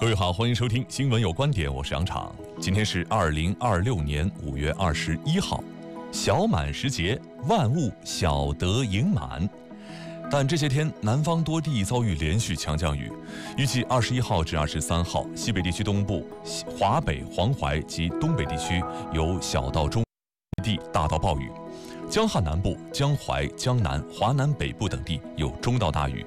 各位好，欢迎收听新闻有观点，我是杨昶。今天是2026年5月21号，小满时节，万物小得盈满。但这些天，南方多地遭遇连续强降雨，预计21号至23号，西北地区东部、华北、黄淮及东北地区有小到中地大到暴雨，江汉南部、江淮、江南、华南北部等地有中到大雨，